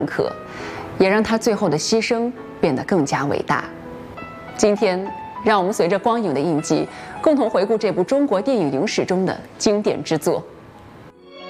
刻，也让他最后的牺牲变得更加伟大。今天，让我们随着光影的印记，共同回顾这部中国电影影史中的经典之作。